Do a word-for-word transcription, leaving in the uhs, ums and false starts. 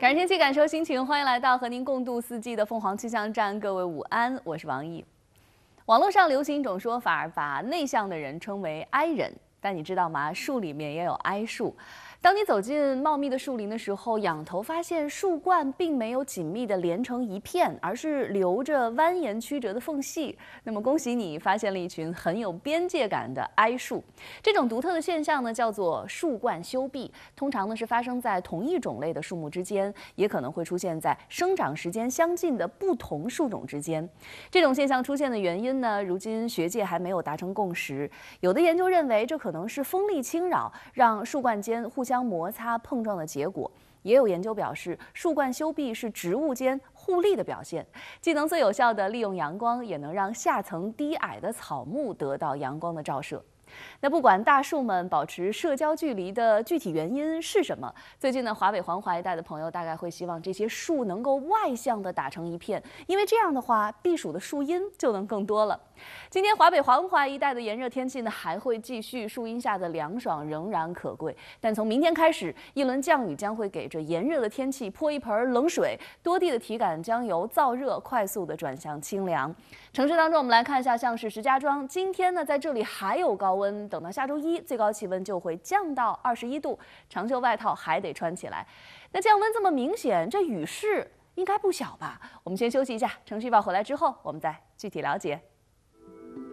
感受天气，感受心情，欢迎来到和您共度四季的凤凰气象站。各位午安，我是王毅。网络上流行一种说法，把内向的人称为 I 人，但你知道吗？树里面也有 I 树。当你走进茂密的树林的时候，仰头发现树冠并没有紧密地连成一片，而是留着蜿蜒曲折的缝隙。那么恭喜你，发现了一群很有边界感的 I 树。这种独特的现象呢，叫做树冠修闭，通常呢是发生在同一种类的树木之间，也可能会出现在生长时间相近的不同树种之间。这种现象出现的原因呢，如今学界还没有达成共识。有的研究认为，这可能是风力侵扰让树冠间互相摩擦碰撞的结果。也有研究表示，树冠修闭是植物间互利的表现，既能最有效地利用阳光，也能让下层低矮的草木得到阳光的照射。那不管大树们保持社交距离的具体原因是什么，最近呢，华北黄淮一带的朋友大概会希望这些树能够外向地打成一片，因为这样的话，避暑的树荫就能更多了。今天华北黄淮一带的炎热天气呢，还会继续，树荫下的凉爽仍然可贵。但从明天开始，一轮降雨将会给这炎热的天气泼一盆冷水，多地的体感将由燥热快速地转向清凉。城市当中，我们来看一下，像是石家庄，今天呢在这里还有高温，等到下周一，最高气温就会降到二十一度，长袖外套还得穿起来。那降温这么明显，这雨势应该不小吧？我们先休息一下，城市预报回来之后，我们再具体了解。